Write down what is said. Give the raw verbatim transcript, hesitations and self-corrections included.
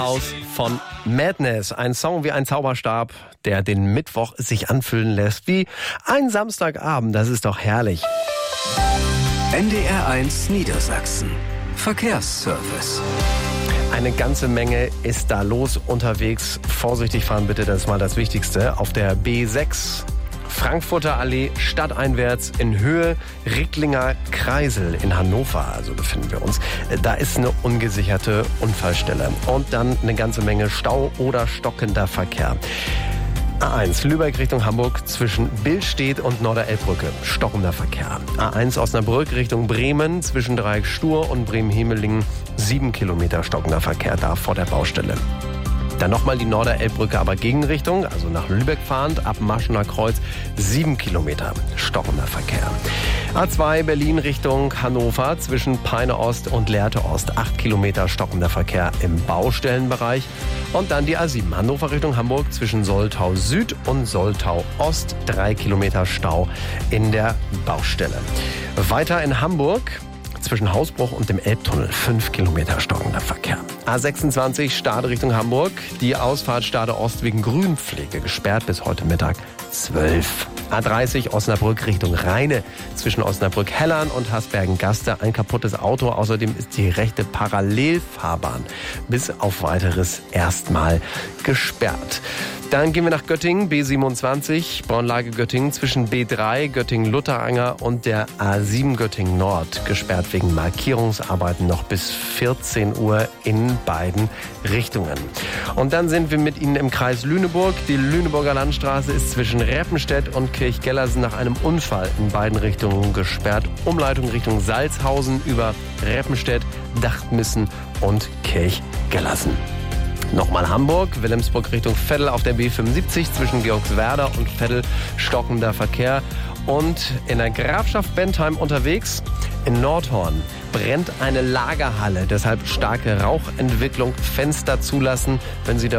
Aus von Madness. Ein Song wie ein Zauberstab, der den Mittwoch sich anfühlen lässt wie ein Samstagabend. Das ist doch herrlich. N D R eins Niedersachsen. Verkehrsservice. Eine ganze Menge ist da los unterwegs. Vorsichtig fahren bitte, das ist mal das Wichtigste. Auf der B sechs Frankfurter Allee stadteinwärts in Höhe Ricklinger Kreisel in Hannover, also befinden wir uns. Da ist eine ungesicherte Unfallstelle und dann eine ganze Menge Stau oder stockender Verkehr. A eins Lübeck Richtung Hamburg zwischen Billstedt und Norderelbbrücke, stockender Verkehr. A eins Osnabrück Richtung Bremen zwischen Dreieck Stur und Bremen-Hemelingen, sieben Kilometer stockender Verkehr da vor der Baustelle. Dann nochmal die Norderelbbrücke, aber Gegenrichtung, also nach Lübeck fahrend, ab Maschener Kreuz, sieben Kilometer stockender Verkehr. A zwei Berlin Richtung Hannover zwischen Peine Ost und Lehrte Ost, acht Kilometer stockender Verkehr im Baustellenbereich. Und dann die A sieben Hannover Richtung Hamburg zwischen Soltau Süd und Soltau Ost, drei Kilometer Stau in der Baustelle. Weiter in Hamburg zwischen Hausbruch und dem Elbtunnel, fünf Kilometer stockender Verkehr. A sechsundzwanzig Stade Richtung Hamburg, die Ausfahrt Stade Ost wegen Grünpflege gesperrt bis heute Mittag zwölf. A dreißig Osnabrück Richtung Rheine zwischen Osnabrück-Hellern und Hasbergen-Gaste ein kaputtes Auto. Außerdem ist die rechte Parallelfahrbahn bis auf weiteres erstmal gesperrt. Dann gehen wir nach Göttingen, B siebenundzwanzig, Braunlage Göttingen zwischen B drei, Göttingen-Lutteranger und der A sieben Göttingen Nord. Gesperrt wegen Markierungsarbeiten noch bis vierzehn Uhr in beiden Richtungen. Und dann sind wir mit Ihnen im Kreis Lüneburg. Die Lüneburger Landstraße ist zwischen Reppenstedt und Kirchgellersen nach einem Unfall in beiden Richtungen gesperrt. Umleitung Richtung Salzhausen über Reppenstedt, Dachtmissen und Kirchgellersen. Nochmal Hamburg, Wilhelmsburg Richtung Veddel auf der B fünfundsiebzig zwischen Georgswerda und Veddel, stockender Verkehr. Und in der Grafschaft Bentheim unterwegs, in Nordhorn, brennt eine Lagerhalle. Deshalb starke Rauchentwicklung, Fenster zulassen, wenn Sie da